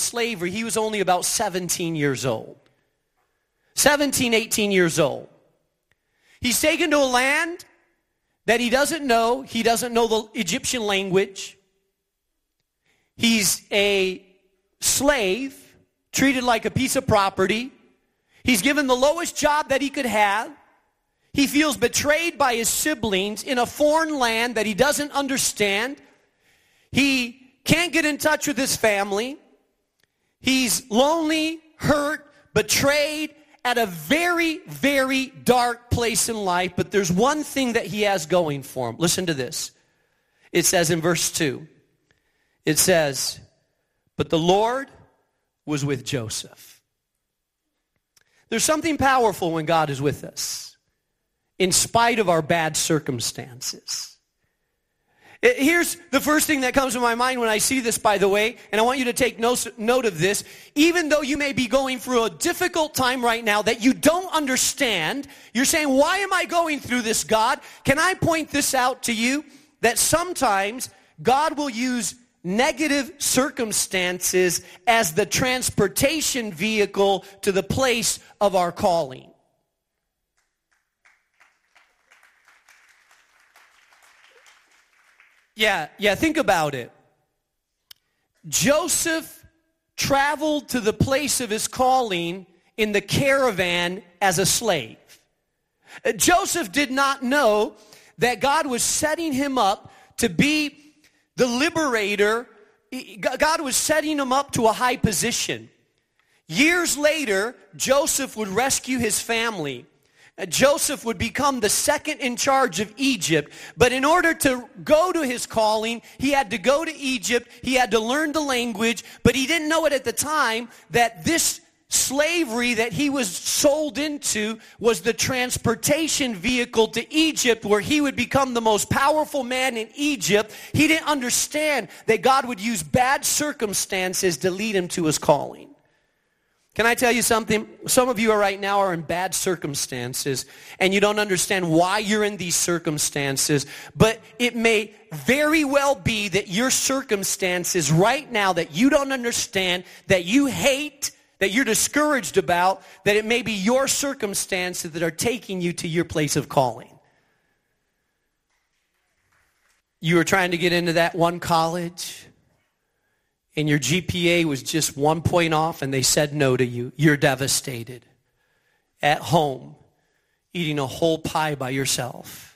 slavery, he was only about 17 years old. 17, 18 years old. He's taken to a land that he doesn't know. He doesn't know the Egyptian language. He's a slave, treated like a piece of property. He's given the lowest job that he could have. He feels betrayed by his siblings in a foreign land that he doesn't understand. He can't get in touch with his family. He's lonely, hurt, betrayed, at a very, very dark place in life. But there's one thing that he has going for him. Listen to this. It says in verse 2, it says, but the Lord was with Joseph. There's something powerful when God is with us, in spite of our bad circumstances. Here's the first thing that comes to my mind when I see this, by the way, and I want you to take note of this. Even though you may be going through a difficult time right now that you don't understand, you're saying, why am I going through this, God? Can I point this out to you? That sometimes God will use negative circumstances as the transportation vehicle to the place of our calling. Yeah, think about it. Joseph traveled to the place of his calling in the caravan as a slave. Joseph did not know that God was setting him up to be the liberator. God was setting him up to a high position. Years later, Joseph would rescue his family. Joseph would become the second in charge of Egypt. But in order to go to his calling, he had to go to Egypt. He had to learn the language. But he didn't know it at the time that this slavery that he was sold into was the transportation vehicle to Egypt, where he would become the most powerful man in Egypt. He didn't understand that God would use bad circumstances to lead him to his calling. Can I tell you something? Some of you right now are in bad circumstances, and you don't understand why you're in these circumstances, but it may very well be that your circumstances right now that you don't understand, that you hate, that you're discouraged about, that it may be your circumstances that are taking you to your place of calling. You were trying to get into that one college, and your GPA was just 1 point off, and they said no to you. You're devastated. At home, eating a whole pie by yourself.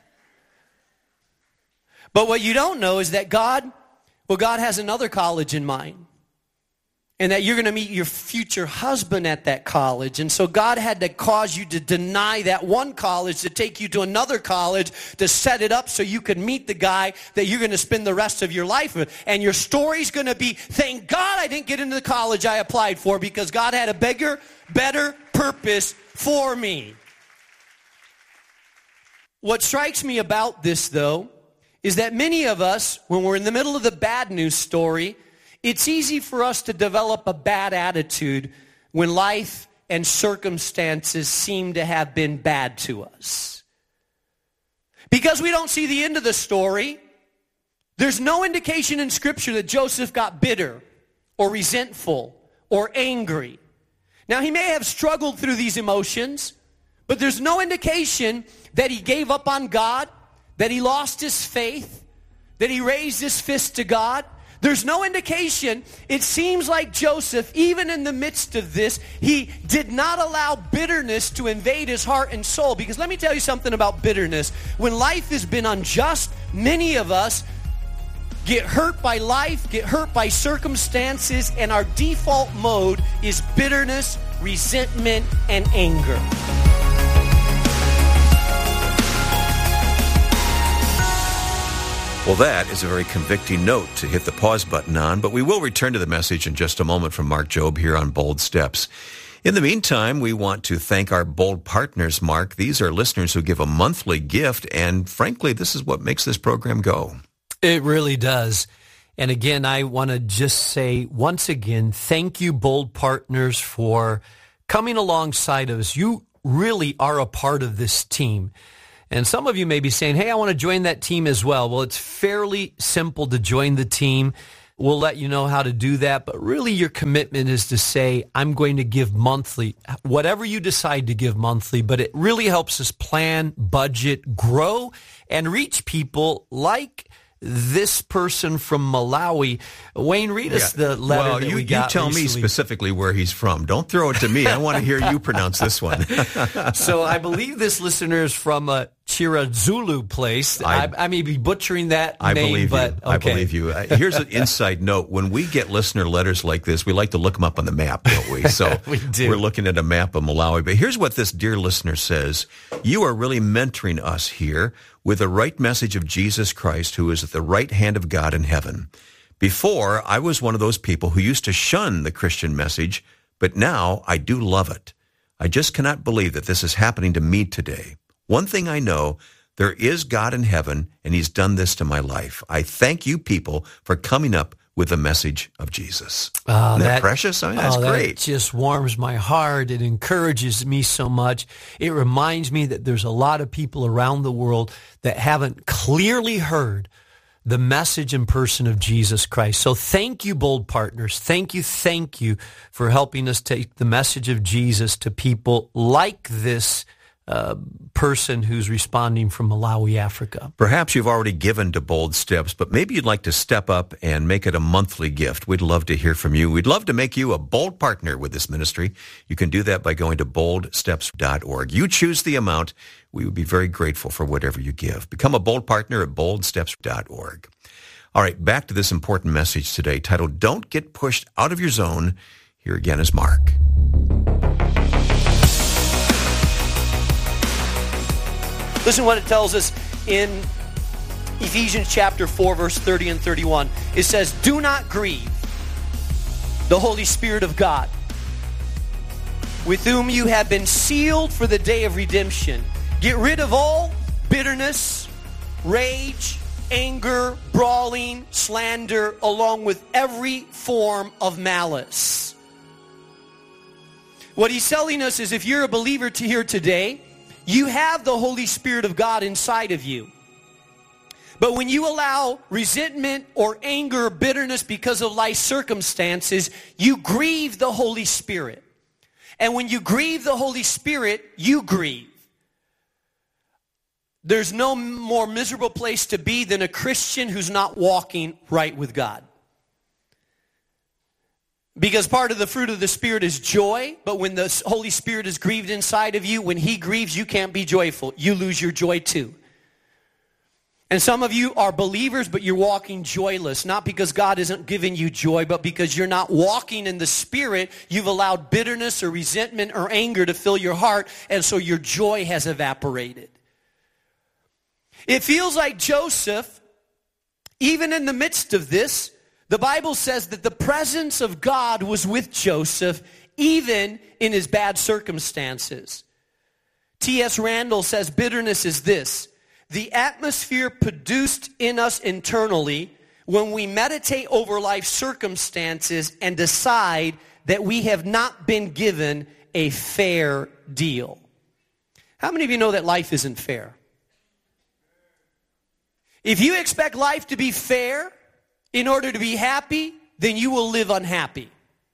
But what you don't know is that God has another college in mind. And that you're going to meet your future husband at that college. And so God had to cause you to deny that one college to take you to another college to set it up so you could meet the guy that you're going to spend the rest of your life with. And your story's going to be, thank God I didn't get into the college I applied for, because God had a bigger, better purpose for me. What strikes me about this, though, is that many of us, when we're in the middle of the bad news story, it's easy for us to develop a bad attitude when life and circumstances seem to have been bad to us. Because we don't see the end of the story, there's no indication in Scripture that Joseph got bitter or resentful or angry. Now, he may have struggled through these emotions, but there's no indication that he gave up on God, that he lost his faith, that he raised his fist to God. There's no indication. It seems like Joseph, even in the midst of this, he did not allow bitterness to invade his heart and soul. Because let me tell you something about bitterness. When life has been unjust, many of us get hurt by life, get hurt by circumstances, and our default mode is bitterness, resentment, and anger. Well, that is a very convicting note to hit the pause button on, but we will return to the message in just a moment from Mark Jobe here on Bold Steps. In the meantime, we want to thank our Bold partners, Mark. These are listeners who give a monthly gift, and frankly, this is what makes this program go. It really does. And again, I want to just say once again, thank you, Bold partners, for coming alongside us. You really are a part of this team. And some of you may be saying, hey, I want to join that team as well. Well, it's fairly simple to join the team. we'll let you know how to do that. But really your commitment is to say, I'm going to give monthly, whatever you decide to give monthly. But it really helps us plan, budget, grow, and reach people like this person from Malawi. Wayne, read us the letter that we got you tell recently. me specifically where he's from. Don't throw it to me. I want to hear you pronounce this one. So I believe this listener is from a Chirazulu place. I may be butchering that name, believe but you. okay. I believe you. Here's an inside note. When we get listener letters like this, we like to look them up on the map, don't we? So We do. We're looking at a map of Malawi. But here's what this dear listener says. You are really mentoring us here with the right message of Jesus Christ, who is at the right hand of God in heaven. Before, I was one of those people who used to shun the Christian message, but now I do love it. I just cannot believe that this is happening to me today. One thing I know, there is God in heaven, and he's done this to my life. I thank you people for coming up with the message of Jesus. Isn't that precious? I mean, that's great. That just warms my heart. It encourages me so much. It reminds me that there's a lot of people around the world that haven't clearly heard the message and person of Jesus Christ. So thank you, Bold Partners. Thank you for helping us take the message of Jesus to people like this person who's responding from Malawi, Africa. Perhaps you've already given to Bold Steps, but maybe you'd like to step up and make it a monthly gift. We'd love to hear from you. We'd love to make you a Bold partner with this ministry. You can do that by going to boldsteps.org. You choose the amount. We would be very grateful for whatever you give. Become a Bold partner at boldsteps.org. All right, back to this important message today, titled, Don't Get Pushed Out of Your Zone. Here again is Mark. Listen what it tells us in Ephesians chapter 4, verse 30 and 31. It says, do not grieve the Holy Spirit of God, with whom you have been sealed for the day of redemption. Get rid of all bitterness, rage, anger, brawling, slander, along with every form of malice. What he's telling us is if you're a believer here today, you have the Holy Spirit of God inside of you. But when you allow resentment or anger or bitterness because of life circumstances, you grieve the Holy Spirit. And when you grieve the Holy Spirit, you grieve. There's no more miserable place to be than a Christian who's not walking right with God. Because part of the fruit of the Spirit is joy, but when the Holy Spirit is grieved inside of you, when he grieves, you can't be joyful. You lose your joy too. And some of you are believers, but you're walking joyless, not because God isn't giving you joy, but because you're not walking in the Spirit. You've allowed bitterness or resentment or anger to fill your heart, and so your joy has evaporated. It feels like Joseph, even in the midst of this, the Bible says that the presence of God was with Joseph even in his bad circumstances. T.S. Randall says bitterness is this: the atmosphere produced in us internally when we meditate over life circumstances and decide that we have not been given a fair deal. How many of you know that life isn't fair? If you expect life to be fair in order to be happy, then you will live unhappy.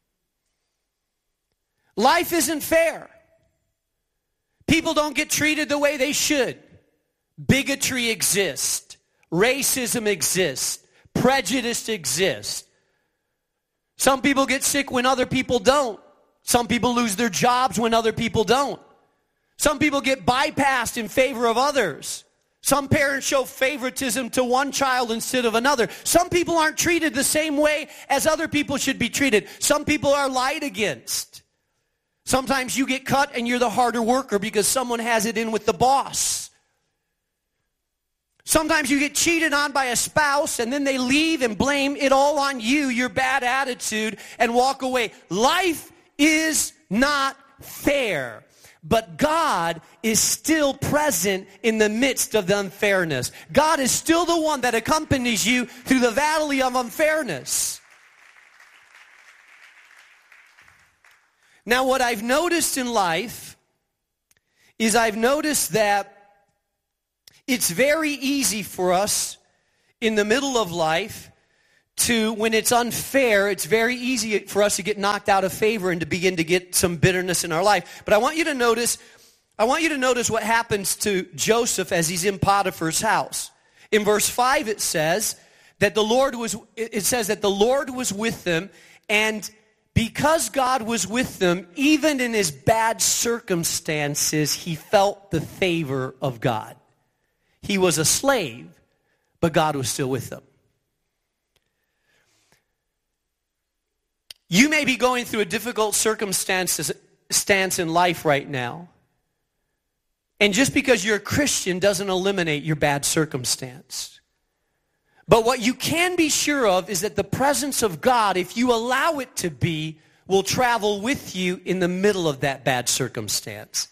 Life isn't fair. People don't get treated the way they should. Bigotry exists. Racism exists. Prejudice exists. Some people get sick when other people don't. Some people lose their jobs when other people don't. Some people get bypassed in favor of others. Some parents show favoritism to one child instead of another. Some people aren't treated the same way as other people should be treated. Some people are lied against. Sometimes you get cut and you're the harder worker because someone has it in with the boss. Sometimes you get cheated on by a spouse and then they leave and blame it all on you, your bad attitude, and walk away. Life is not fair. But God is still present in the midst of the unfairness. God is still the one that accompanies you through the valley of unfairness. Now, what I've noticed in life is I've noticed that it's very easy for us in the middle of life to when it's unfair, it's very easy for us to get knocked out of favor and to begin to get some bitterness in our life. But I want you to notice what happens to Joseph as he's in Potiphar's house. In verse 5 it says that the Lord was with them, and because God was with them, even in his bad circumstances, he felt the favor of God. He was a slave, but God was still with them. You may be going through a difficult circumstance in life right now. And just because you're a Christian doesn't eliminate your bad circumstance. But what you can be sure of is that the presence of God, if you allow it to be, will travel with you in the middle of that bad circumstance.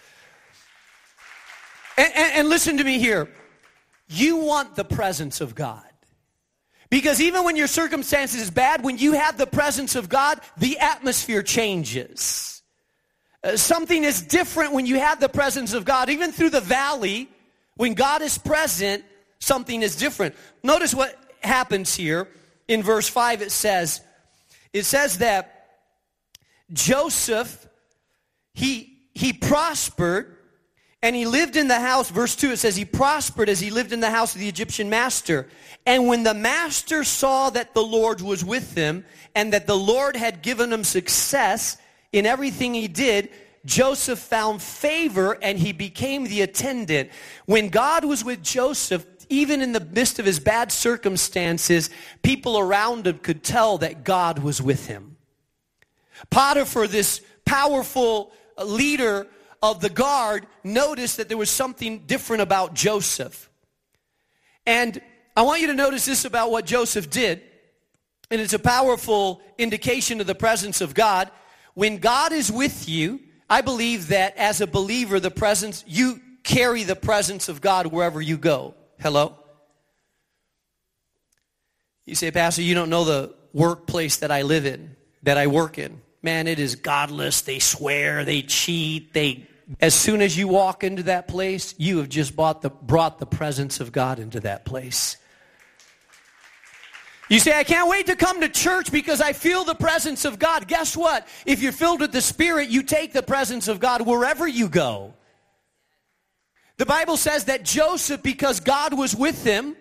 And listen to me here. You want the presence of God. Because even when your circumstances is bad, when you have the presence of God, the atmosphere changes. Something is different when you have the presence of God. Even through the valley, when God is present, something is different. Notice what happens here. In verse 5 it says that Joseph, he prospered and he lived in the house. Verse 2 it says he prospered as he lived in the house of the Egyptian master. And when the master saw that the Lord was with him and that the Lord had given him success in everything he did, Joseph found favor and he became the attendant. When God was with Joseph, even in the midst of his bad circumstances, people around him could tell that God was with him. Potiphar, this powerful leader of the guard, noticed that there was something different about Joseph. And I want you to notice this about what Joseph did, and it's a powerful indication of the presence of God. When God is with you, I believe that as a believer, you carry the presence of God wherever you go. Hello? You say, Pastor, you don't know the workplace that I live in, that I work in. Man, it is godless. They swear, they cheat, As soon as you walk into that place, you have just brought the presence of God into that place. You say, I can't wait to come to church because I feel the presence of God. Guess what? If you're filled with the Spirit, you take the presence of God wherever you go. The Bible says that Joseph, because God was with him,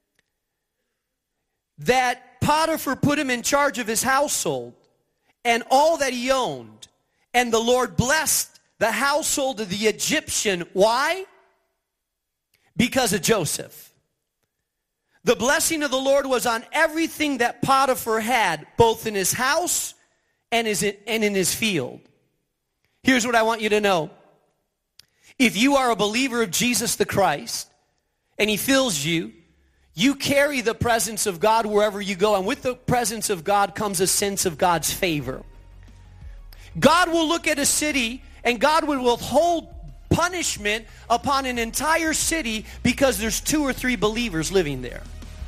that Potiphar put him in charge of his household and all that he owned. And the Lord blessed the household of the Egyptian. Why? Because of Joseph. The blessing of the Lord was on everything that Potiphar had, both in his house and in his field. Here's what I want you to know. If you are a believer of Jesus the Christ, and he fills you, you carry the presence of God wherever you go. And with the presence of God comes a sense of God's favor. God will look at a city, and God will withhold punishment upon an entire city because there's 2 or 3 believers living there.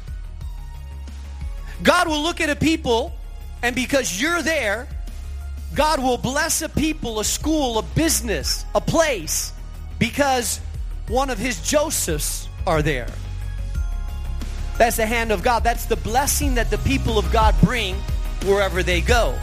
God will look at a people, and because you're there, God will bless a people, a school, a business, a place, because one of his Josephs are there. That's the hand of God. That's the blessing that the people of God bring wherever they go.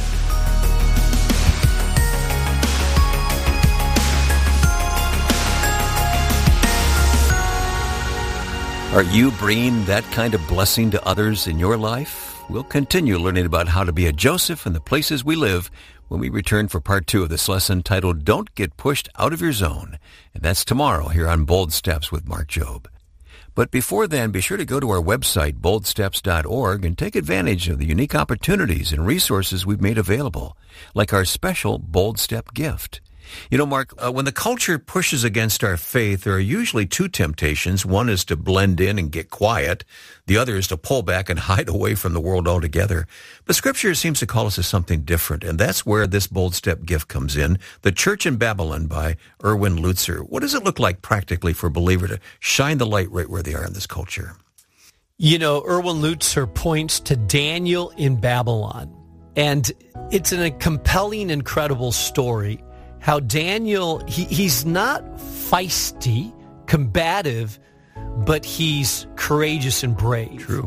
Are you bringing that kind of blessing to others in your life? We'll continue learning about how to be a Joseph in the places we live when we return for part 2 of this lesson titled, Don't Get Pushed Out of Your Zone. And that's tomorrow here on Bold Steps with Mark Jobe. But before then, be sure to go to our website, boldsteps.org, and take advantage of the unique opportunities and resources we've made available, like our special Bold Step gift. You know, Mark, when the culture pushes against our faith, there are usually 2 temptations. One is to blend in and get quiet. The other is to pull back and hide away from the world altogether. But Scripture seems to call us to something different, and that's where this Bold Step gift comes in. The Church in Babylon by Erwin Lutzer. What does it look like practically for a believer to shine the light right where they are in this culture? You know, Erwin Lutzer points to Daniel in Babylon, and it's a compelling, incredible story. How Daniel, he's not feisty, combative, but he's courageous and brave. True.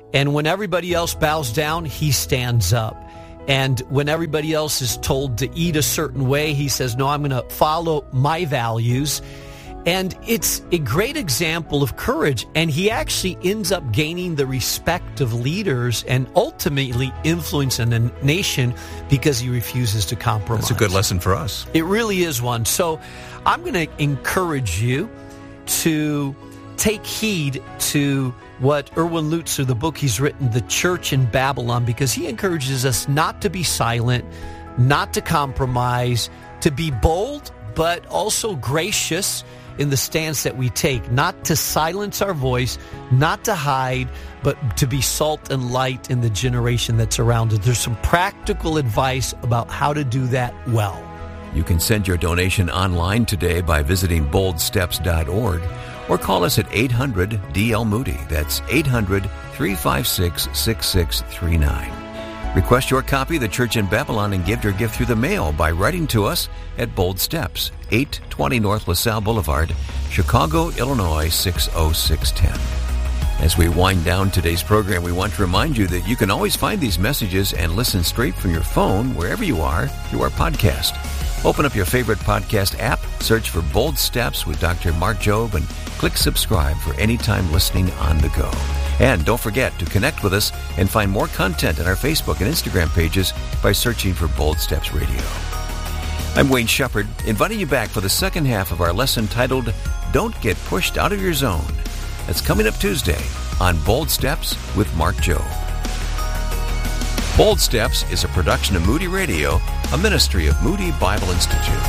And when everybody else bows down, he stands up. And when everybody else is told to eat a certain way, he says, no, I'm going to follow my values. And it's a great example of courage. And he actually ends up gaining the respect of leaders and ultimately influencing a nation because he refuses to compromise. That's a good lesson for us. It really is one. So I'm going to encourage you to take heed to what Erwin Lutzer, the book he's written, The Church in Babylon, because he encourages us not to be silent, not to compromise, to be bold, but also gracious in the stance that we take, not to silence our voice, not to hide, but to be salt and light in the generation that's around us. There's some practical advice about how to do that well. You can send your donation online today by visiting boldsteps.org or call us at 800-DL-MOODY. That's 800-356-6639. Request your copy of The Church in Babylon and give your gift through the mail by writing to us at Bold Steps, 820 North LaSalle Boulevard, Chicago, Illinois, 60610. As we wind down today's program, we want to remind you that you can always find these messages and listen straight from your phone wherever you are through our podcast. Open up your favorite podcast app, search for Bold Steps with Dr. Mark Jobe, and click subscribe for anytime listening on the go. And don't forget to connect with us and find more content on our Facebook and Instagram pages by searching for Bold Steps Radio. I'm Wayne Shepherd, inviting you back for the second half of our lesson titled, Don't Get Pushed Out of Your Zone. That's coming up Tuesday on Bold Steps with Mark Jobe. Bold Steps is a production of Moody Radio, a ministry of Moody Bible Institute.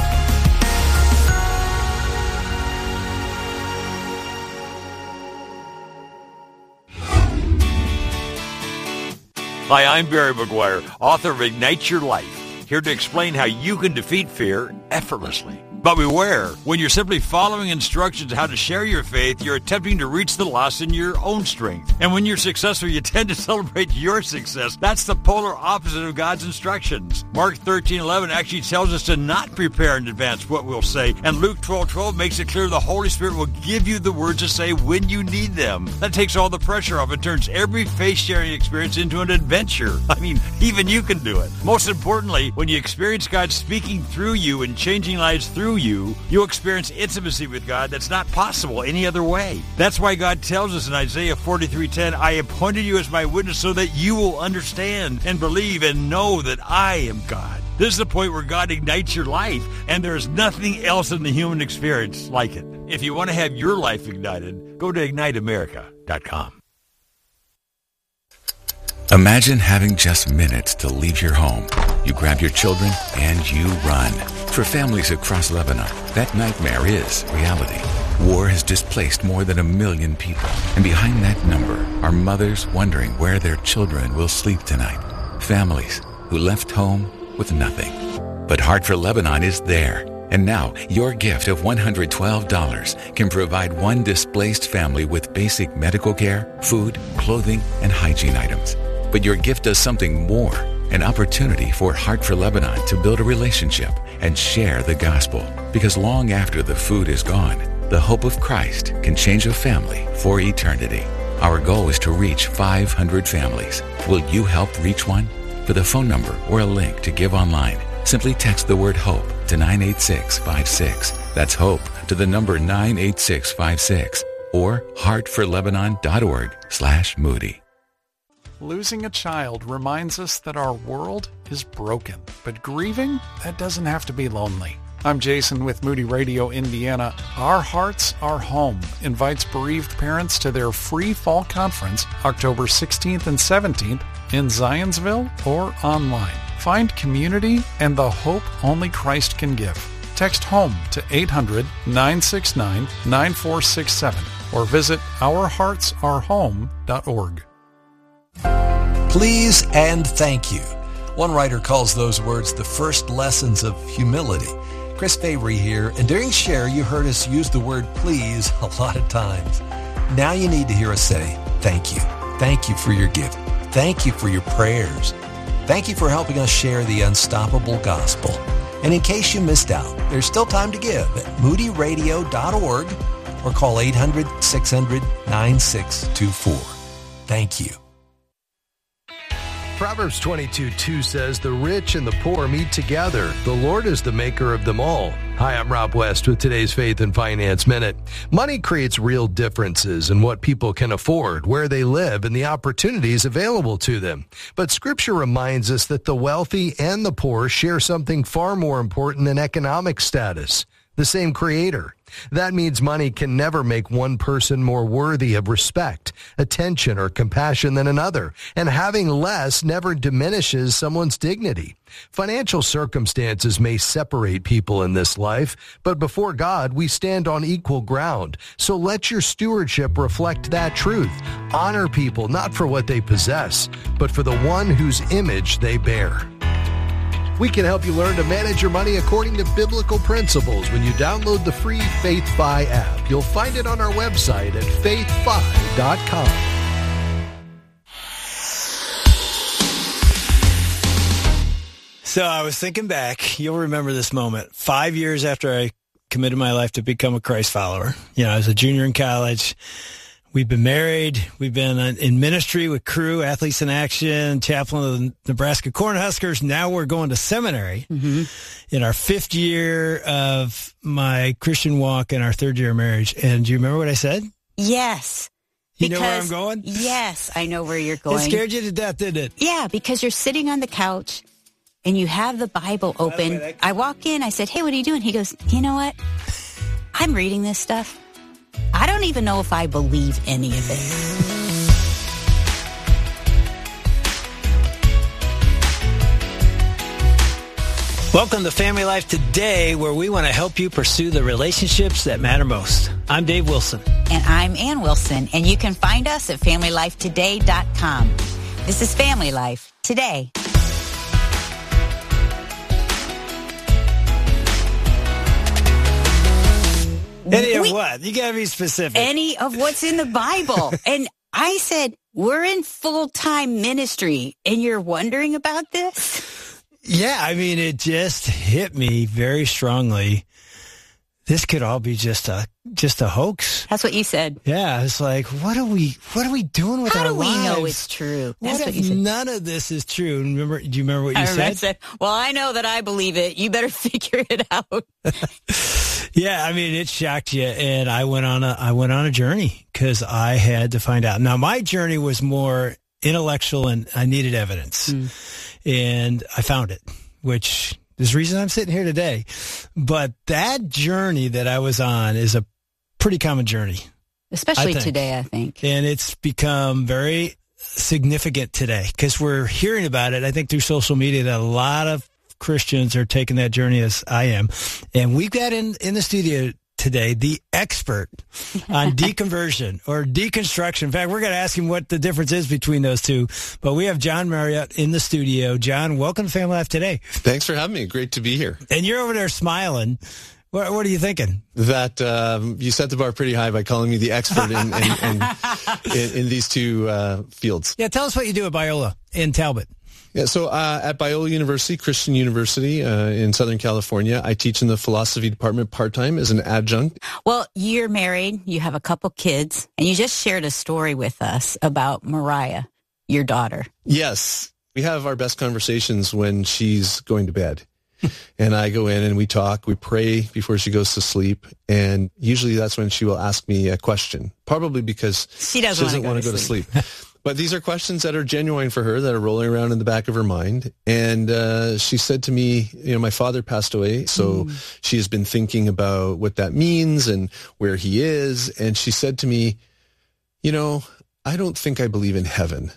Hi, I'm Barry McGuire, author of Ignite Your Life, here to explain how you can defeat fear effortlessly. But beware, when you're simply following instructions how to share your faith, you're attempting to reach the lost in your own strength. And when you're successful, you tend to celebrate your success. That's the polar opposite of God's instructions. Mark 13:11 actually tells us to not prepare in advance what we'll say. And Luke 12:12 makes it clear the Holy Spirit will give you the words to say when you need them. That takes all the pressure off and turns every faith-sharing experience into an adventure. I mean, even you can do it. Most importantly, when you experience God speaking through you and changing lives through you, you'll experience intimacy with God that's not possible any other way. That's why God tells us in Isaiah 43:10, I appointed you as my witness so that you will understand and believe and know that I am God. This is the point where God ignites your life, and there is nothing else in the human experience like it. If you want to have your life ignited, go to IgniteAmerica.com. Imagine having just minutes to leave your home. You grab your children and you run. For families across Lebanon, that nightmare is reality. War has displaced more than 1 million people. And behind that number are mothers wondering where their children will sleep tonight. Families who left home with nothing. But Heart for Lebanon is there. And now, your gift of $112 can provide one displaced family with basic medical care, food, clothing, and hygiene items. But your gift does something more, an opportunity for Heart for Lebanon to build a relationship and share the gospel. Because long after the food is gone, the hope of Christ can change a family for eternity. Our goal is to reach 500 families. Will you help reach one? For the phone number or a link to give online, simply text the word HOPE to 98656. That's HOPE to the number 98656 or heartforlebanon.org/Moody. Losing a child reminds us that our world is broken, but grieving, that doesn't have to be lonely. I'm Jason with Moody Radio Indiana. Our Hearts, Our Home invites bereaved parents to their free fall conference October 16th and 17th in Zionsville or online. Find community and the hope only Christ can give. Text HOME to 800-969-9467 or visit ourheartsourhome.org. Please and thank you. One writer calls those words the first lessons of humility. Chris Fabry here, and during Share, you heard us use the word please a lot of times. Now you need to hear us say thank you. Thank you for your gift. Thank you for your prayers. Thank you for helping us share the unstoppable gospel. And in case you missed out, there's still time to give at moodyradio.org or call 800-600-9624. Thank you. Proverbs 22:2 says, "The rich and the poor meet together. The Lord is the maker of them all." Hi, I'm Rob West with today's Faith and Finance Minute. Money creates real differences in what people can afford, where they live, and the opportunities available to them. But Scripture reminds us that the wealthy and the poor share something far more important than economic status: the same Creator. That means money can never make one person more worthy of respect, attention, or compassion than another, and having less never diminishes someone's dignity. Financial circumstances may separate people in this life, but before God, we stand on equal ground. So let your stewardship reflect that truth. Honor people not for what they possess, but for the one whose image they bear. We can help you learn to manage your money according to biblical principles when you download the free FaithFi app. You'll find it on our website at faithfi.com. So I was thinking back, you'll remember this moment, 5 years after I committed my life to become a Christ follower. I was a junior in college. We've been married. We've been in ministry with Crew, Athletes in Action, chaplain of the Nebraska Cornhuskers. Now we're going to seminary in our 5th year of my Christian walk and our 3rd year of marriage. And do you remember what I said? Yes. You know where I'm going? Yes, I know where you're going. It scared you to death, didn't it? Yeah, because you're sitting on the couch and you have the Bible open. I walk in, I said, "Hey, what are you doing?" He goes, "You know what? I'm reading this stuff. I don't even know if I believe any of it." Welcome to Family Life Today, where we want to help you pursue the relationships that matter most. I'm Dave Wilson. And I'm Ann Wilson, and you can find us at FamilyLifeToday.com. This is Family Life Today. Any of what? You got to be specific. Any of what's in the Bible. And I said, we're in full-time ministry, and you're wondering about this? Yeah, I mean, it just hit me very strongly. This could all be just a hoax. That's what you said. Yeah, it's like, what are we doing with our lives? How do we know it's true? That's what you said. None of this is true? Do you remember what you said? I said, well, I know that I believe it. You better figure it out. Yeah, I mean, it shocked you, and I went on a journey because I had to find out. Now, my journey was more intellectual, and I needed evidence, and I found it, which is the reason I'm sitting here today. But that journey that I was on is a pretty common journey. Especially today, I think. And it's become very significant today because we're hearing about it, I think, through social media, that a lot of Christians are taking that journey as I am. And we've got in the studio today the expert on deconversion or deconstruction. In fact, we're going to ask him what the difference is between those two. But we have John Marriott in the studio. John, welcome to Family Life Today. Thanks for having me. Great to be here. And you're over there smiling. What are you thinking? That you set the bar pretty high by calling me the expert in these two fields. Yeah, tell us what you do at Biola in Talbot. Yeah, so at Biola University, Christian University in Southern California, I teach in the philosophy department part-time as an adjunct. Well, you're married, you have a couple kids, and you just shared a story with us about Mariah, your daughter. Yes, we have our best conversations when she's going to bed. And I go in and we talk, we pray before she goes to sleep. And usually that's when she will ask me a question, probably because she doesn't want to go to sleep. But these are questions that are genuine for her, that are rolling around in the back of her mind. And she said to me, my father passed away, so she has been thinking about what that means and where he is. And she said to me, I don't think I believe in heaven.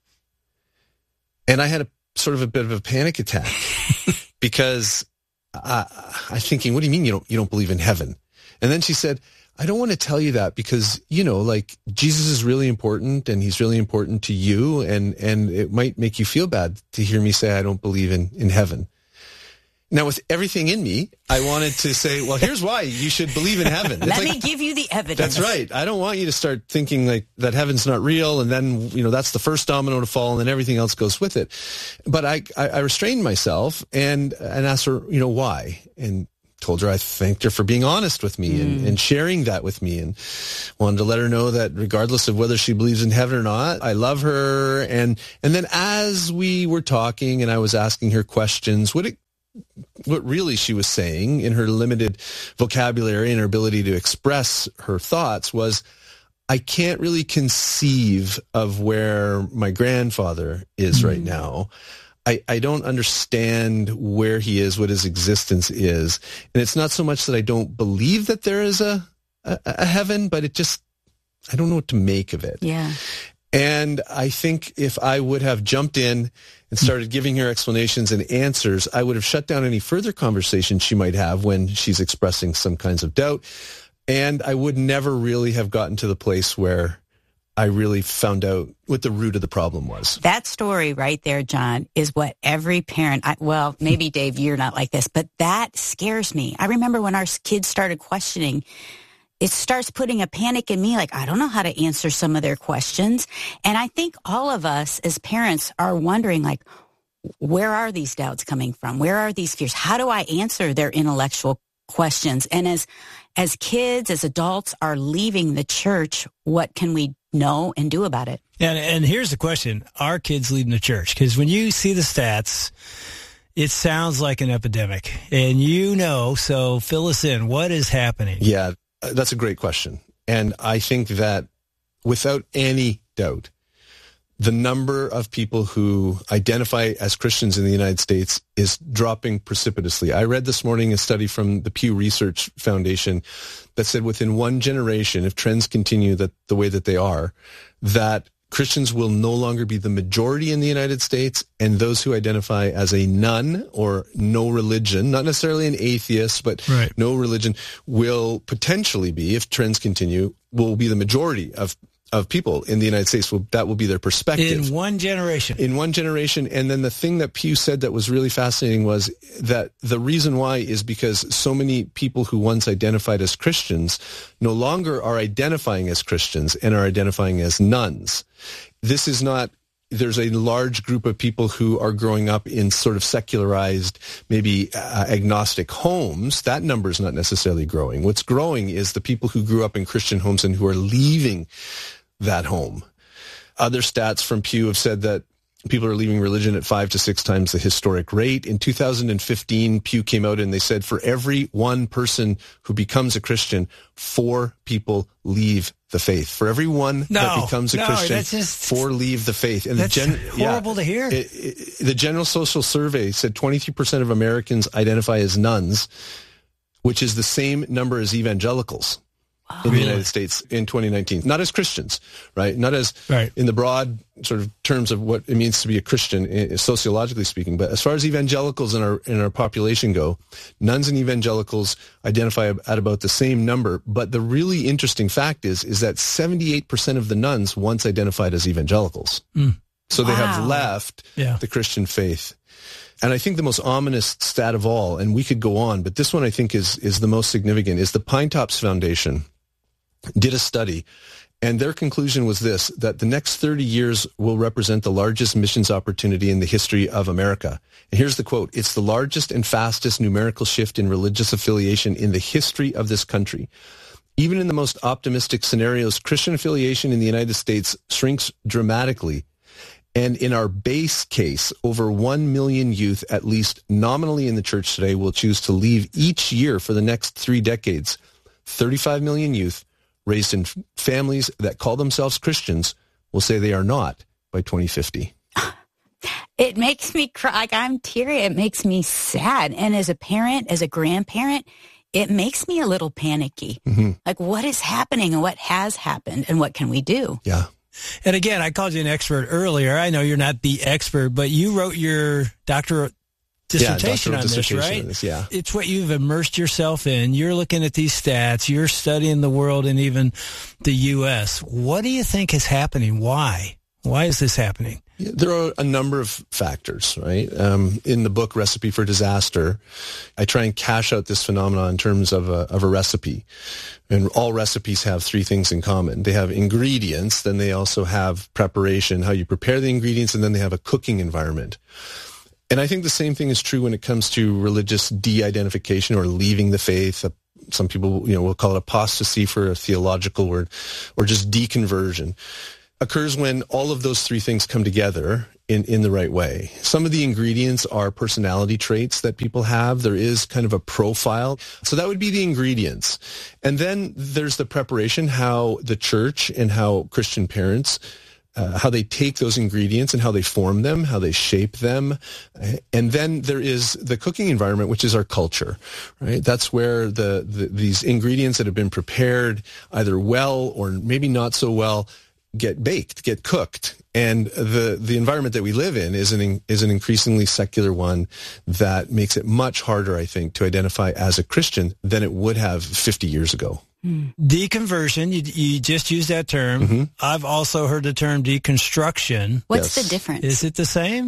And I had a sort of a bit of a panic attack because I'm thinking, what do you mean you don't believe in heaven? And then she said, I don't want to tell you that because, Jesus is really important and he's really important to you. And it might make you feel bad to hear me say I don't believe in heaven. Now, with everything in me, I wanted to say, well, here's why you should believe in heaven. Let me give you the evidence. That's right. I don't want you to start thinking like that heaven's not real. And then, that's the first domino to fall and then everything else goes with it. But I restrained myself and asked her, why? And told her I thanked her for being honest with me and sharing that with me, and wanted to let her know that regardless of whether she believes in heaven or not, I love her. And then as we were talking and I was asking her questions, what really she was saying in her limited vocabulary and her ability to express her thoughts was, I can't really conceive of where my grandfather is right now. I don't understand where he is, what his existence is. And it's not so much that I don't believe that there is a heaven, but I don't know what to make of it. Yeah. And I think if I would have jumped in and started giving her explanations and answers, I would have shut down any further conversation she might have when she's expressing some kinds of doubt. And I would never really have gotten to the place where I really found out what the root of the problem was. That story right there, John, is what every parent, maybe Dave, you're not like this, but that scares me. I remember when our kids started questioning, it starts putting a panic in me, like, I don't know how to answer some of their questions. And I think all of us as parents are wondering, like, where are these doubts coming from? Where are these fears? How do I answer their intellectual questions? And as kids, as adults are leaving the church, what can we know and do about it? And here's the question. Are kids leaving the church? Because when you see the stats, it sounds like an epidemic. And so fill us in. What is happening? Yeah, that's a great question. And I think that without any doubt, the number of people who identify as Christians in the United States is dropping precipitously. I read this morning a study from the Pew Research Foundation that said within one generation, if trends continue the way that they are, that Christians will no longer be the majority in the United States, and those who identify as a none or no religion, not necessarily an atheist, but no religion, will potentially be, if trends continue, will be the majority of people in the United States. That will be their perspective. In one generation. And then the thing that Pew said that was really fascinating was that the reason why is because so many people who once identified as Christians no longer are identifying as Christians and are identifying as nuns. This is not, there's a large group of people who are growing up in sort of secularized, maybe agnostic homes. That number is not necessarily growing. What's growing is the people who grew up in Christian homes and who are leaving that home. Other stats from Pew have said that people are leaving religion at 5 to 6 times the historic rate. In 2015, Pew came out and they said for every one person who becomes a Christian, 4 people leave the faith. For every one that becomes a Christian, 4 leave the faith. And that's horrible to hear. The General Social Survey said 23% of Americans identify as nuns, which is the same number as evangelicals. In the United States in 2019. Not as Christians, right? Not as in the broad sort of terms of what it means to be a Christian, sociologically speaking. But as far as evangelicals in our population go, nuns and evangelicals identify at about the same number. But the really interesting fact is that 78% of the nuns once identified as evangelicals. So they have left the Christian faith. And I think the most ominous stat of all, and we could go on, but this one I think is the most significant, is the Pine Tops Foundation did a study, and their conclusion was this, that the next 30 years will represent the largest missions opportunity in the history of America. And here's the quote, "It's the largest and fastest numerical shift in religious affiliation in the history of this country. Even in the most optimistic scenarios, Christian affiliation in the United States shrinks dramatically. And in our base case, over 1 million youth, at least nominally in the church today, will choose to leave each year for the next 3 decades. 35 million youth raised in families that call themselves Christians will say they are not by 2050. It makes me cry. Like, I'm teary. It makes me sad. And as a parent, as a grandparent, it makes me a little panicky. Like, what is happening and what has happened and what can we do? Yeah. And again, I called you an expert earlier. I know you're not the expert, but you wrote your doctoral dissertation on this, right? It's what you've immersed yourself in. You're looking at these stats. You're studying the world and even the U.S. What do you think is happening? Why? Why is this happening? There are a number of factors, right? In the book, Recipe for Disaster, I try and cash out this phenomenon in terms of a recipe. And all recipes have 3 things in common. They have ingredients, then they also have preparation, how you prepare the ingredients, and then they have a cooking environment. And I think the same thing is true when it comes to religious de-identification or leaving the faith. Some people, will call it apostasy for a theological word, or just deconversion. Occurs when all of those three things come together in the right way. Some of the ingredients are personality traits that people have. There is kind of a profile. So that would be the ingredients. And then there's the preparation, how the church and how Christian parents how they take those ingredients and how they form them, how they shape them. And then there is the cooking environment, which is our culture, right? That's where these ingredients that have been prepared either well or maybe not so well get baked, get cooked. And the environment that we live in is an increasingly secular one that makes it much harder, I think, to identify as a Christian than it would have 50 years ago. Deconversion, you just used that term. Mm-hmm. I've also heard the term deconstruction. What's the difference? Is it the same?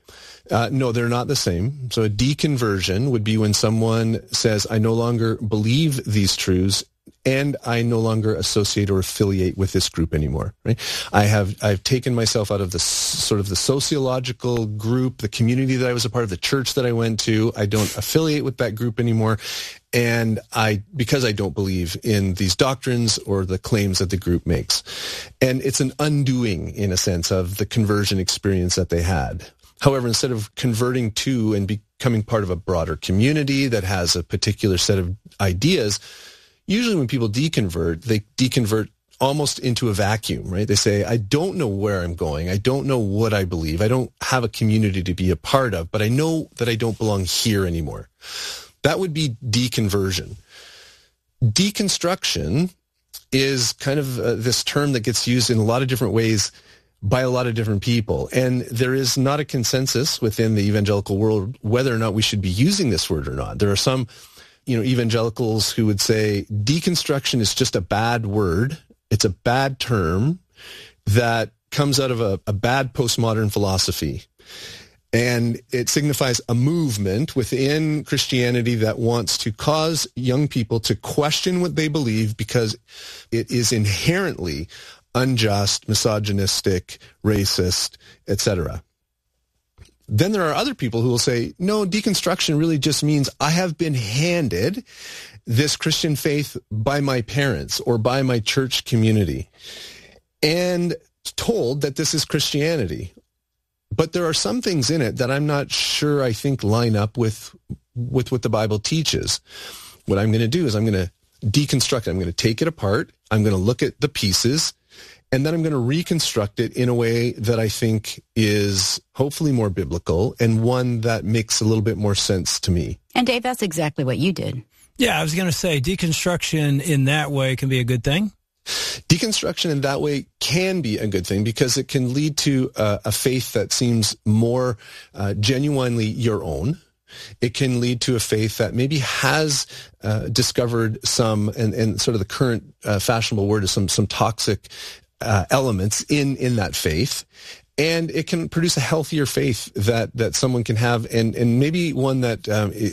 No, they're not the same. So a deconversion would be when someone says, I no longer believe these truths and I no longer associate or affiliate with this group anymore, right? I've taken myself out of the sort of the sociological group, the community that I was a part of, the church that I went to. I don't affiliate with that group anymore. And because I don't believe in these doctrines or the claims that the group makes. And it's an undoing, in a sense, of the conversion experience that they had. However, instead of converting to and becoming part of a broader community that has a particular set of ideas, usually when people deconvert, they deconvert almost into a vacuum, right? They say, I don't know where I'm going. I don't know what I believe. I don't have a community to be a part of, but I know that I don't belong here anymore. That would be deconversion. Deconstruction is kind of this term that gets used in a lot of different ways by a lot of different people. And there is not a consensus within the evangelical world whether or not we should be using this word or not. There are some, evangelicals who would say deconstruction is just a bad word. It's a bad term that comes out of a bad postmodern philosophy. And it signifies a movement within Christianity that wants to cause young people to question what they believe because it is inherently unjust, misogynistic, racist, etc. Then there are other people who will say, no, deconstruction really just means I have been handed this Christian faith by my parents or by my church community and told that this is Christianity. But there are some things in it that I'm not sure I think line up with what the Bible teaches. What I'm going to do is I'm going to deconstruct it. I'm going to take it apart. I'm going to look at the pieces, and then I'm going to reconstruct it in a way that I think is hopefully more biblical and one that makes a little bit more sense to me. And Dave, that's exactly what you did. Yeah, I was going to say deconstruction in that way can be a good thing. Deconstruction in that way can be a good thing because it can lead to a faith that seems more genuinely your own. It can lead to a faith that maybe has discovered some, and sort of the current fashionable word is some toxic elements in that faith. And it can produce a healthier faith that someone can have, and maybe one that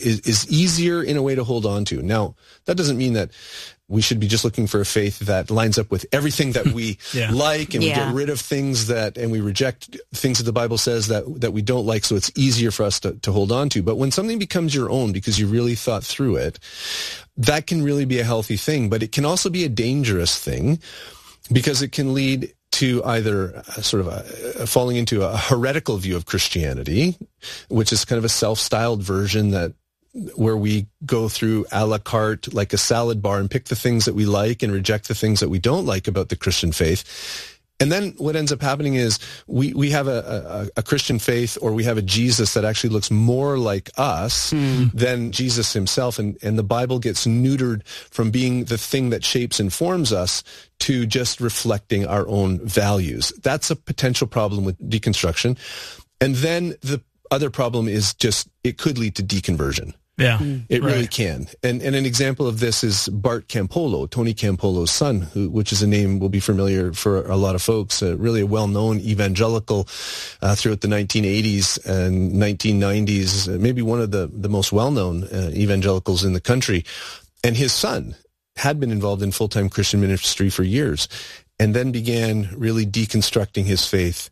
is easier in a way to hold on to. Now, that doesn't mean that we should be just looking for a faith that lines up with everything that we like, and we get rid of things and we reject things that the Bible says that we don't like, so it's easier for us to hold on to. But when something becomes your own because you really thought through it, that can really be a healthy thing. But it can also be a dangerous thing because it can lead to either sort of falling into a heretical view of Christianity, which is kind of a self-styled version where we go through a la carte like a salad bar and pick the things that we like and reject the things that we don't like about the Christian faith. And then what ends up happening is we have a Christian faith, or we have a Jesus that actually looks more like us than Jesus himself. And the Bible gets neutered from being the thing that shapes and forms us to just reflecting our own values. That's a potential problem with deconstruction. And then the other problem is just it could lead to deconversion. Yeah, it really can. And an example of this is Bart Campolo, Tony Campolo's son, which is a name will be familiar for a lot of folks, really a well-known evangelical throughout the 1980s and 1990s, maybe one of the most well-known evangelicals in the country. And his son had been involved in full-time Christian ministry for years and then began really deconstructing his faith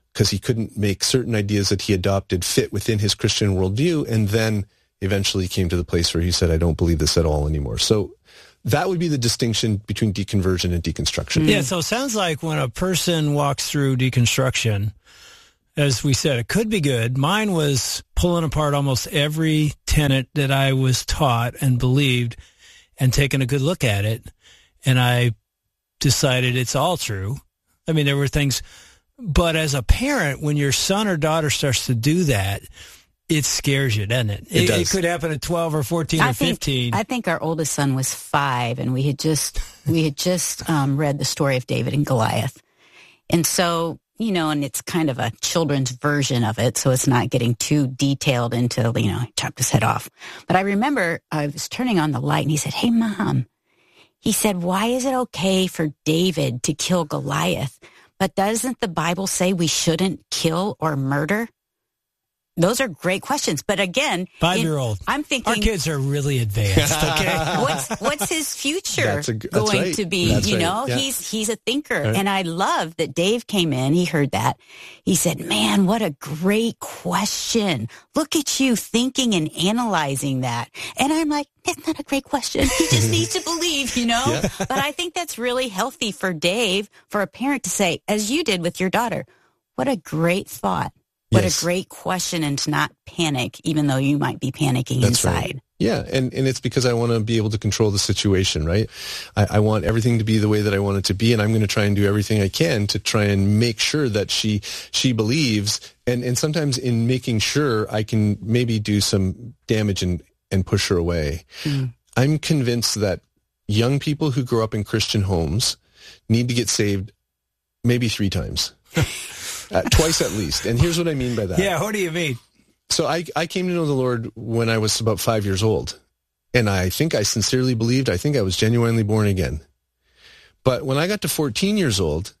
because he couldn't make certain ideas that he adopted fit within his Christian worldview, and then eventually came to the place where he said, I don't believe this at all anymore. So that would be the distinction between deconversion and deconstruction. Yeah, so it sounds like when a person walks through deconstruction, as we said, it could be good. Mine was pulling apart almost every tenet that I was taught and believed and taking a good look at it. And I decided it's all true. I mean, there were things, but as a parent, when your son or daughter starts to do that, it scares you, doesn't it? It could happen at 12 or 14 or 15. I think our oldest son was 5, and we had just read the story of David and Goliath. And so, and it's kind of a children's version of it, so it's not getting too detailed into, chopped his head off. But I remember I was turning on the light, and he said, hey, Mom. He said, why is it okay for David to kill Goliath? But doesn't the Bible say we shouldn't kill or murder? Those are great questions. But again, 5-year-old. I'm thinking our kids are really advanced. Okay. What's his future going right. to be? That's Yeah. He's a thinker. Right. And I love that Dave came in. He heard that. He said, man, what a great question. Look at you thinking and analyzing that. And I'm like, that's not a great question. He just needs to believe, Yeah. But I think that's really healthy for Dave, for a parent to say, as you did with your daughter, what a great thought. What a great question, and to not panic, even though you might be panicking inside. Right. Yeah, and it's because I want to be able to control the situation, right? I want everything to be the way that I want it to be, and I'm going to try and do everything I can to try and make sure that she believes. And sometimes in making sure, I can maybe do some damage and push her away. Mm. I'm convinced that young people who grow up in Christian homes need to get saved maybe 3 times. Twice at least. And here's what I mean by that. Yeah, what do you mean? So I came to know the Lord when I was about 5 years old. And I think I sincerely believed, I think I was genuinely born again. But when I got to 14 years old,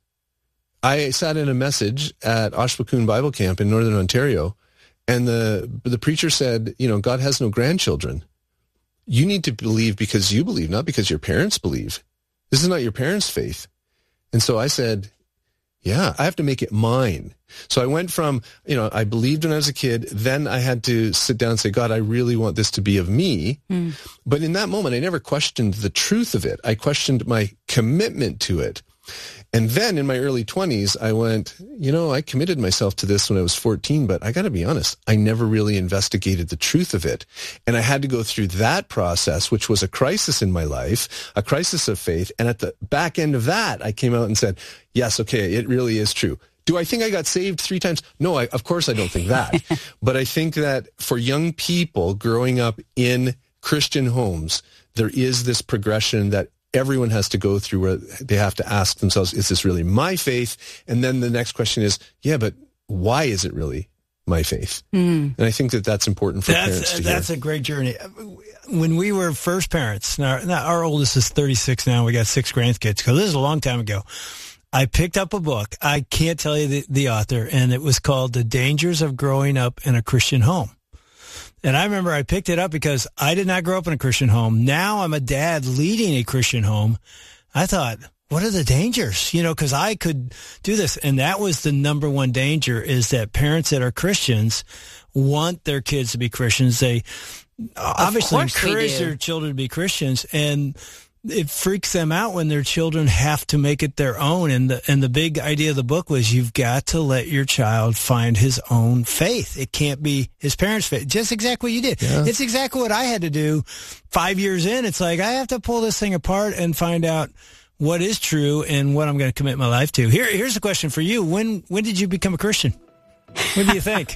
I sat in a message at Oshbokoon Bible Camp in Northern Ontario. And the preacher said, God has no grandchildren. You need to believe because you believe, not because your parents believe. This is not your parents' faith. And so I said, yeah, I have to make it mine. So I went from, I believed when I was a kid, then I had to sit down and say, God, I really want this to be of me. Mm. But in that moment, I never questioned the truth of it. I questioned my commitment to it. And then in my early 20s, I went, I committed myself to this when I was 14, but I got to be honest, I never really investigated the truth of it. And I had to go through that process, which was a crisis in my life, a crisis of faith. And at the back end of that, I came out and said, yes, okay, it really is true. Do I think I got saved 3 times? No, of course I don't think that. But I think that for young people growing up in Christian homes, there is this progression that everyone has to go through where they have to ask themselves, is this really my faith? And then the next question is, yeah, but why is it really my faith? Mm. And I think that that's important for parents to hear. That's a great journey. When we were first parents, now our oldest is 36 now, we got 6 grandkids, because this is a long time ago. I picked up a book. I can't tell you the author, and it was called The Dangers of Growing Up in a Christian Home. And I remember I picked it up because I did not grow up in a Christian home. Now I'm a dad leading a Christian home. I thought, what are the dangers? Because I could do this. And that was the number one danger, is that parents that are Christians want their kids to be Christians. They obviously encourage their children to be Christians, and it freaks them out when their children have to make it their own. And the big idea of the book was, you've got to let your child find his own faith. It can't be his parents' faith. Just exactly what you did. Yeah. It's exactly what I had to do 5 years in. It's like, I have to pull this thing apart and find out what is true and what I'm going to commit my life to. Here's the question for you. When did you become a Christian? What do you think?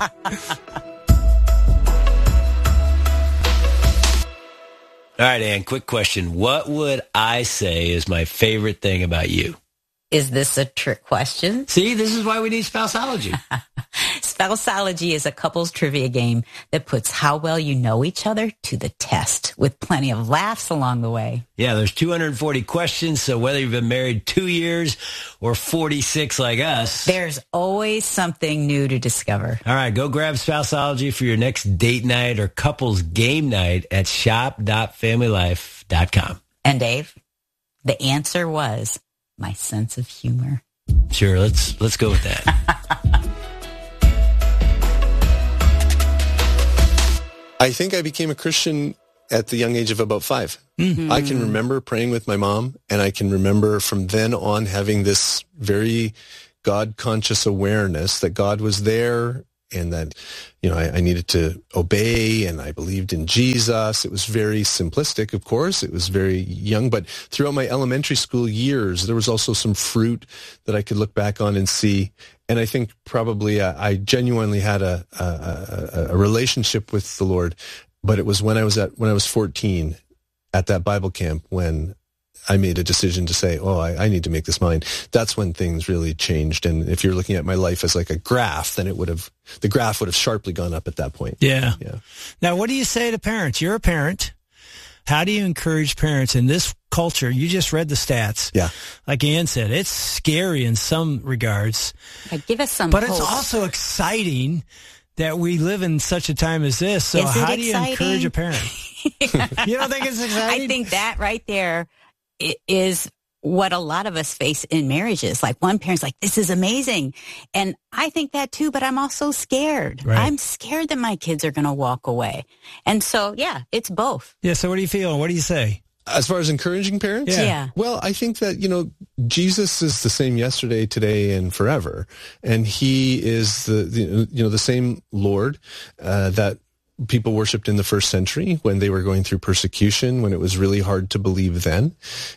All right, Ann, quick question. What would I say is my favorite thing about you? Is this a trick question? See, this is why we need Spouseology. Spouseology is a couples trivia game that puts how well you know each other to the test, with plenty of laughs along the way. Yeah, there's 240 questions, so whether you've been married 2 years or 46 like us, there's always something new to discover. All right, go grab Spouseology for your next date night or couples game night at shop.familylife.com. And Dave, the answer was my sense of humor. Sure, let's go with that. I think I became a Christian at the young age of about 5. Mm-hmm. I can remember praying with my mom, and I can remember from then on having this very God-conscious awareness that God was there and that, I needed to obey, and I believed in Jesus. It was very simplistic, of course. It was very young, but throughout my elementary school years, there was also some fruit that I could look back on and see. And I think probably I genuinely had a relationship with the Lord, but it was when I was 14 at that Bible camp when I made a decision to say, I need to make this mine. That's when things really changed. And if you're looking at my life as like a graph, then the graph would have sharply gone up at that point. Yeah. Now, what do you say to parents? You're a parent. How do you encourage parents in this culture? You just read the stats. Yeah. Like Ann said, it's scary in some regards. Give us some But hope. It's also exciting that we live in such a time as this. So how do you encourage a parent? You don't think it's exciting? I think that right there is what a lot of us face in marriages. Like one parent's like, this is amazing. And I think that too, but I'm also scared. Right. I'm scared that my kids are going to walk away. And so, it's both. Yeah. So what do you feel? What do you say? As far as encouraging parents? Yeah. Well, I think that, Jesus is the same yesterday, today, and forever. And he is the same Lord that people worshipped in the first century when they were going through persecution, when it was really hard to believe then.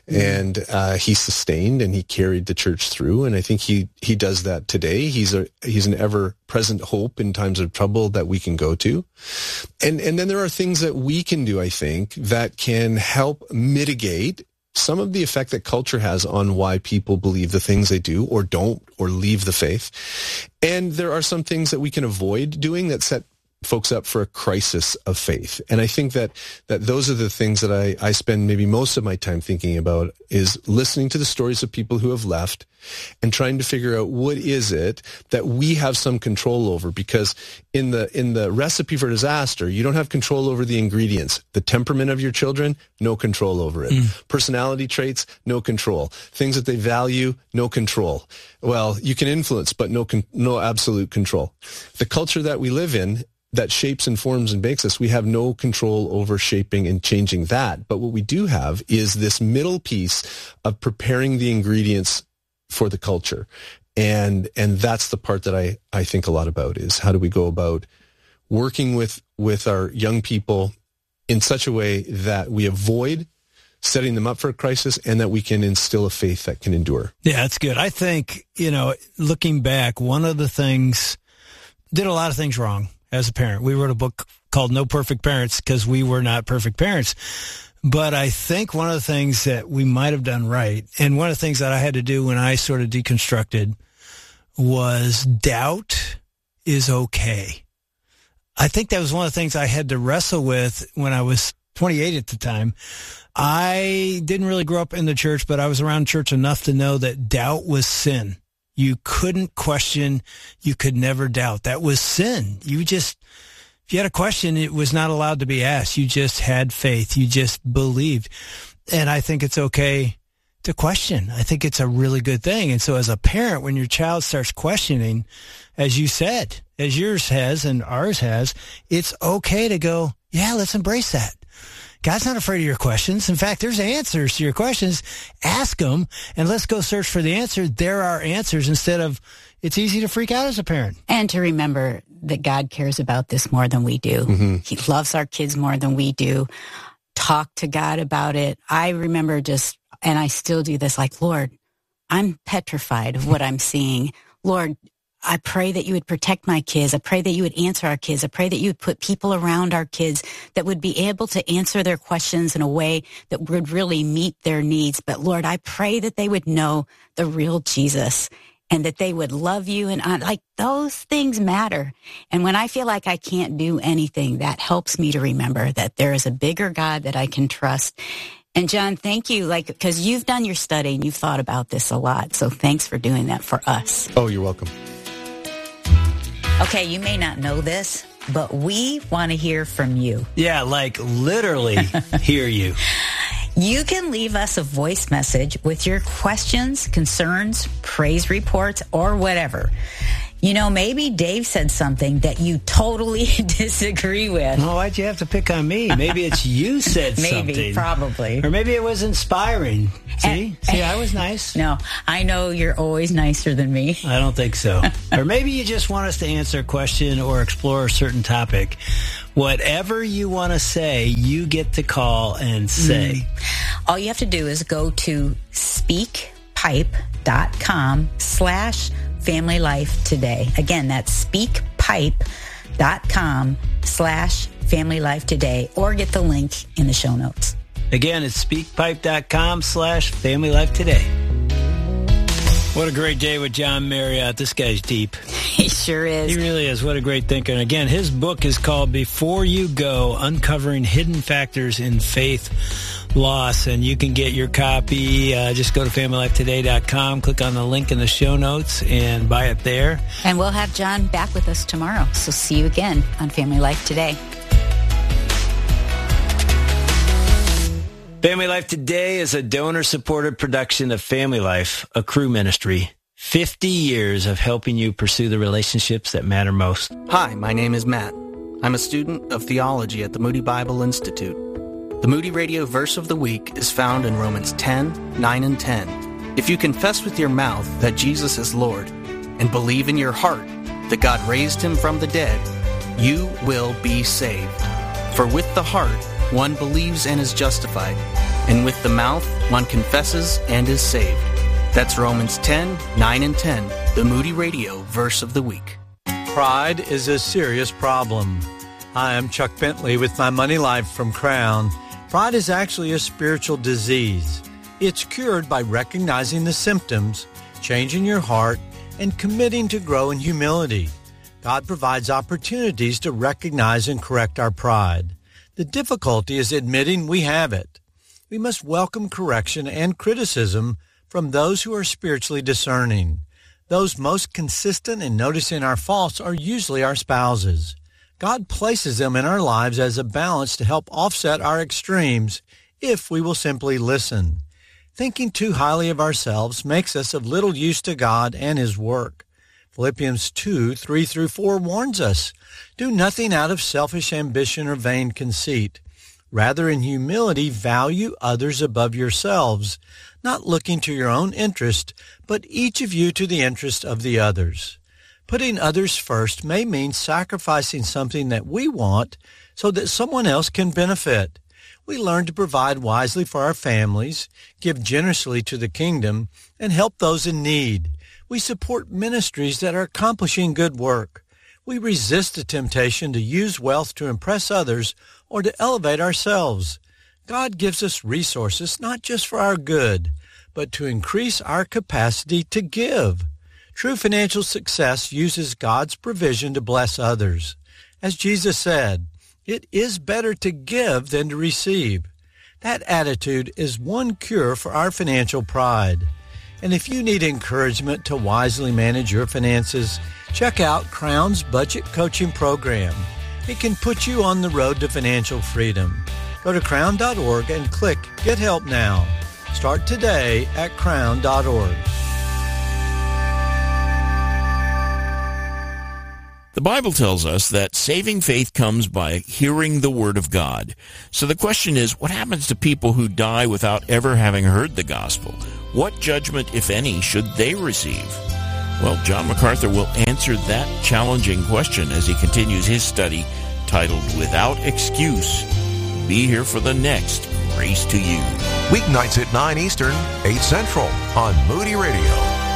And he sustained and he carried the church through. And I think he does that today. He's an ever-present hope in times of trouble that we can go to. And then there are things that we can do, I think, that can help mitigate some of the effect that culture has on why people believe the things they do or don't or leave the faith. And there are some things that we can avoid doing that set folks up for a crisis of faith. And I think that those are the things that I spend maybe most of my time thinking about, is listening to the stories of people who have left and trying to figure out what is it that we have some control over. Because in the recipe for disaster, you don't have control over the ingredients. The temperament of your children, no control over it. Personality traits, no control. Things that they value, no control. Well, you can influence, but no absolute control. The culture that we live in, that shapes and forms and makes us, we have no control over shaping and changing that. But what we do have is this middle piece of preparing the ingredients for the culture. And that's the part that I think a lot about, is how do we go about working with our young people in such a way that we avoid setting them up for a crisis and that we can instill a faith that can endure. Yeah, that's good. I think, looking back, one of the things, did a lot of things wrong as a parent. We wrote a book called No Perfect Parents because we were not perfect parents. But I think one of the things that we might have done right, and one of the things that I had to do when I sort of deconstructed, was doubt is okay. I think that was one of the things I had to wrestle with when I was 28 at the time. I didn't really grow up in the church, but I was around church enough to know that doubt was sin. You couldn't question. You could never doubt. That was sin. If you had a question, it was not allowed to be asked. You just had faith. You just believed. And I think it's okay to question. I think it's a really good thing. And so as a parent, when your child starts questioning, as you said, as yours has and ours has, it's okay to go, yeah, let's embrace that. God's not afraid of your questions. In fact, there's answers to your questions. Ask them, and let's go search for the answer. There are answers, instead of, it's easy to freak out as a parent. And to remember that God cares about this more than we do. Mm-hmm. He loves our kids more than we do. Talk to God about it. I remember and I still do this, like, Lord, I'm petrified of what I'm seeing. Lord, I pray that you would protect my kids. I pray that you would answer our kids. I pray that you would put people around our kids that would be able to answer their questions in a way that would really meet their needs. But Lord, I pray that they would know the real Jesus and that they would love you. And those things matter. And when I feel like I can't do anything, that helps me to remember that there is a bigger God that I can trust. And John, thank you, because you've done your study and you've thought about this a lot. So thanks for doing that for us. Oh, you're welcome. Okay, you may not know this, but we want to hear from you. Yeah, literally hear you. You can leave us a voice message with your questions, concerns, praise reports, or whatever. Maybe Dave said something that you totally disagree with. Well, why'd you have to pick on me? Maybe it's you said something. Maybe, probably. Or maybe it was inspiring. See, I was nice. No, I know you're always nicer than me. I don't think so. Or maybe you just want us to answer a question or explore a certain topic. Whatever you want to say, you get to call and say. All you have to do is go to speakpipe.com/Family Life Today. Again, that's speakpipe.com/Family Life Today, or get the link in the show notes. Again, it's speakpipe.com/Family Life Today. What a great day with John Marriott. This guy's deep. He sure is. He really is. What a great thinker. And again, his book is called Before You Go, Uncovering Hidden Factors in Faith Loss. And you can get your copy. Just go to FamilyLifeToday.com, click on the link in the show notes, and buy it there. And we'll have John back with us tomorrow. So see you again on Family Life Today. Family Life Today is a donor-supported production of Family Life, a Cru ministry. 50 years of helping you pursue the relationships that matter most. Hi, my name is Matt. I'm a student of theology at the Moody Bible Institute. The Moody Radio Verse of the Week is found in Romans 10:9 and 10. If you confess with your mouth that Jesus is Lord and believe in your heart that God raised him from the dead, you will be saved. For with the heart, one believes and is justified, and with the mouth one confesses and is saved. That's Romans 10:9 and 10, the Moody Radio Verse of the Week. Pride is a serious problem. Hi, I'm Chuck Bentley with my Money Life from Crown. Pride is actually a spiritual disease. It's cured by recognizing the symptoms, changing your heart, and committing to grow in humility. God provides opportunities to recognize and correct our pride. The difficulty is admitting we have it. We must welcome correction and criticism from those who are spiritually discerning. Those most consistent in noticing our faults are usually our spouses. God places them in our lives as a balance to help offset our extremes if we will simply listen. Thinking too highly of ourselves makes us of little use to God and His work. Philippians 2:3-4 warns us, do nothing out of selfish ambition or vain conceit. Rather, in humility, value others above yourselves, not looking to your own interest, but each of you to the interest of the others. Putting others first may mean sacrificing something that we want so that someone else can benefit. We learn to provide wisely for our families, give generously to the kingdom, and help those in need. We support ministries that are accomplishing good work. We resist the temptation to use wealth to impress others or to elevate ourselves. God gives us resources not just for our good, but to increase our capacity to give. True financial success uses God's provision to bless others. As Jesus said, it is better to give than to receive. That attitude is one cure for our financial pride. And if you need encouragement to wisely manage your finances, check out Crown's Budget Coaching Program. It can put you on the road to financial freedom. Go to crown.org and click Get Help Now. Start today at crown.org. The Bible tells us that saving faith comes by hearing the Word of God. So the question is, what happens to people who die without ever having heard the gospel? What judgment, if any, should they receive? Well, John MacArthur will answer that challenging question as he continues his study titled Without Excuse. Be here for the next Grace to You. Weeknights at 9 Eastern, 8 Central on Moody Radio.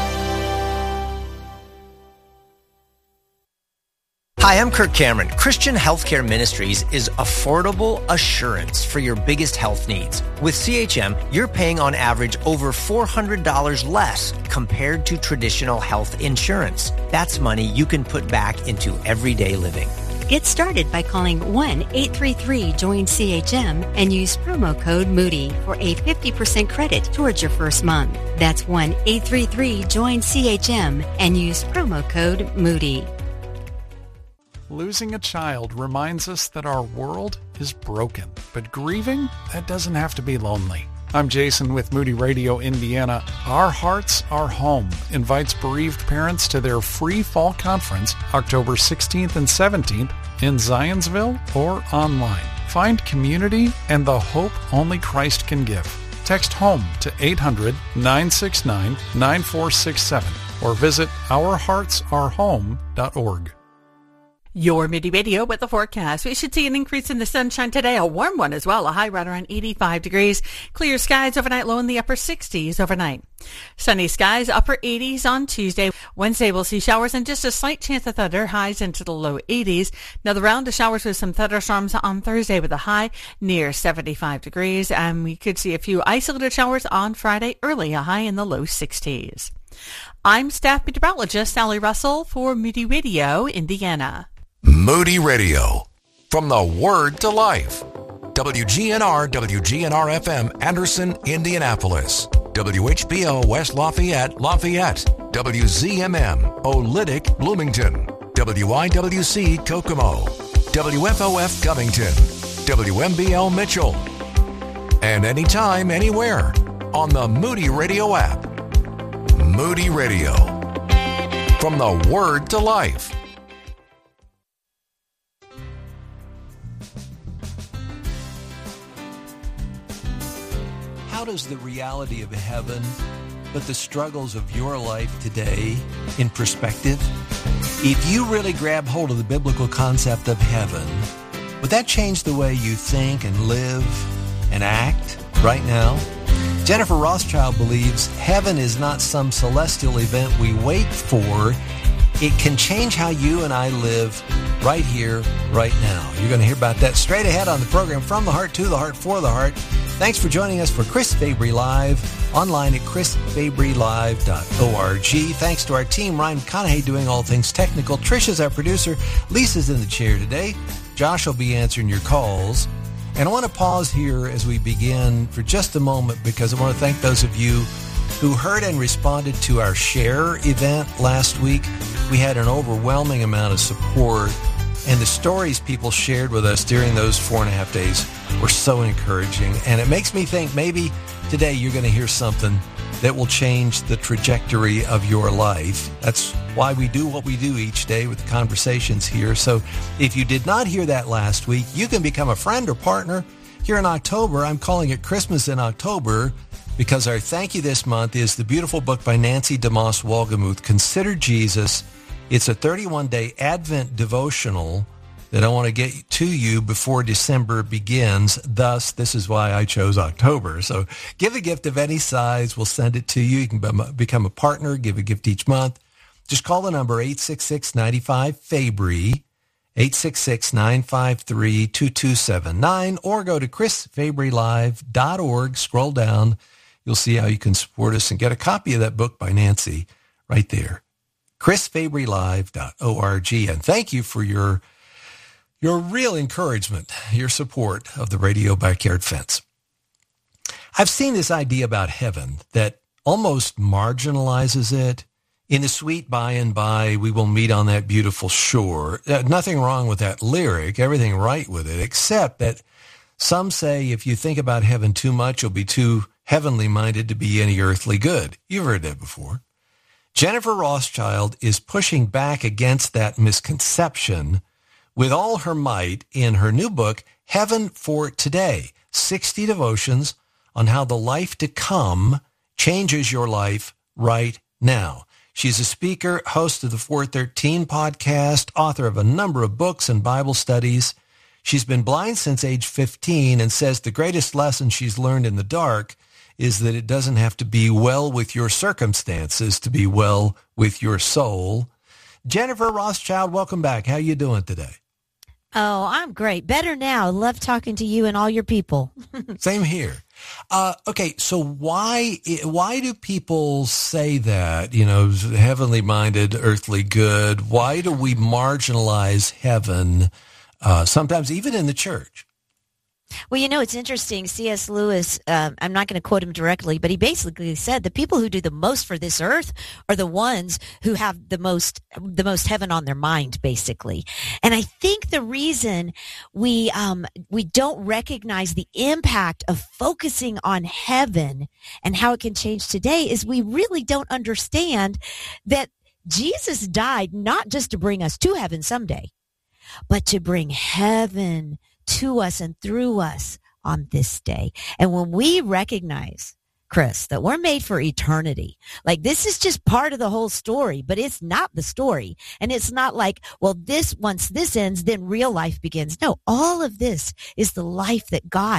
Hi, I'm Kirk Cameron. Christian Healthcare Ministries is affordable assurance for your biggest health needs. With CHM, you're paying on average over $400 less compared to traditional health insurance. That's money you can put back into everyday living. Get started by calling 1-833-JOIN-CHM and use promo code Moody for a 50% credit towards your first month. That's 1-833-JOIN-CHM and use promo code Moody. Losing a child reminds us that our world is broken, but grieving, that doesn't have to be lonely. I'm Jason with Moody Radio Indiana. Our Hearts, Our Home invites bereaved parents to their free fall conference October 16th and 17th in Zionsville or online. Find community and the hope only Christ can give. Text HOME to 800-969-9467 or visit ourheartsourhome.org. Your Moody Radio with the forecast. We should see an increase in the sunshine today, a warm one as well, a high right around 85 degrees. Clear skies overnight, low in the upper 60s overnight. Sunny skies, upper 80s on Tuesday. Wednesday we'll see showers and just a slight chance of thunder, highs into the low 80s. Another round of showers with some thunderstorms on Thursday with a high near 75 degrees. And we could see a few isolated showers on Friday early, a high in the low 60s. I'm staff meteorologist Sally Russell for Moody Radio Indiana. Moody Radio, from the Word to Life. WGNR, WGNR-FM, Anderson, Indianapolis. WHBO, West Lafayette, WZMM, Olytic, Bloomington. WIWC, Kokomo. WFOF, Covington. WMBL, Mitchell. And anytime, anywhere, on the Moody Radio app. Moody Radio, from the Word to Life. How does the reality of heaven put the struggles of your life today in perspective? If you really grab hold of the biblical concept of heaven, would that change the way you think and live and act right now? Jennifer Rothschild believes heaven is not some celestial event we wait for. It can change how you and I live right here, right now. You're going to hear about that straight ahead on the program, From the Heart to the Heart for the Heart. Thanks for joining us for Chris Fabry Live, online at chrisfabrylive.org. Thanks to our team, Ryan McConaughey doing all things technical. Trisha's our producer. Lisa's in the chair today. Josh will be answering your calls. And I want to pause here as we begin for just a moment because I want to thank those of you who heard and responded to our Share event last week. We had an overwhelming amount of support, and the stories people shared with us during those 4.5 days were so encouraging. And it makes me think maybe today you're going to hear something that will change the trajectory of your life. That's why we do what we do each day with the conversations here. So if you did not hear that last week, you can become a friend or partner here in October. I'm calling it Christmas in October because our thank you this month is the beautiful book by Nancy DeMoss Wolgemuth, Consider Jesus. It's a 31-day Advent devotional that I want to get to you before December begins. Thus, this is why I chose October. So give a gift of any size. We'll send it to you. You can become a partner, give a gift each month. Just call the number 866-95-FABRY, 866-953-2279, or go to chrisfabrylive.org. Scroll down. You'll see how you can support us and get a copy of that book by Nancy right there. chrisfabrylive.org. And thank you for your real encouragement, your support of the Radio Backyard Fence. I've seen this idea about heaven that almost marginalizes it. In the sweet by and by, we will meet on that beautiful shore. Nothing wrong with that lyric, everything right with it, except that some say if you think about heaven too much, you'll be too heavenly minded to be any earthly good. You've heard that before. Jennifer Rothschild is pushing back against that misconception with all her might in her new book, Heaven for Today, 60 devotions on how the life to come changes your life right now. She's a speaker, host of the 413 podcast, author of a number of books and Bible studies. She's been blind since age 15 and says the greatest lesson she's learned in the dark is that it doesn't have to be well with your circumstances to be well with your soul. Jennifer Rothschild, welcome back. How you doing today? Oh, I'm great. Better now. Love talking to you and all your people. Same here. Okay, so why do people say that, heavenly minded, earthly good? Why do we marginalize heaven sometimes even in the church? Well, it's interesting. C.S. Lewis, I'm not going to quote him directly, but he basically said the people who do the most for this earth are the ones who have the most heaven on their mind, basically. And I think the reason we don't recognize the impact of focusing on heaven and how it can change today is we really don't understand that Jesus died not just to bring us to heaven someday, but to bring heaven to us and through us on this day. And when we recognize, Chris, that we're made for eternity, like this is just part of the whole story, but it's not the story. And it's not like, well, once this ends, then real life begins. No, all of this is the life that God